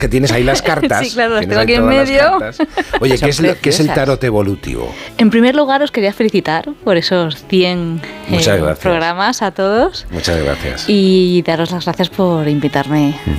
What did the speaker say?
Que tienes ahí las cartas. Sí, claro, las Tienes tengo ahí aquí en todas medio. las cartas. Oye, ¿qué es el tarot evolutivo? En primer lugar, os quería felicitar por esos 100 Muchas gracias. programas a todos. Muchas gracias. Y daros las gracias por invitarme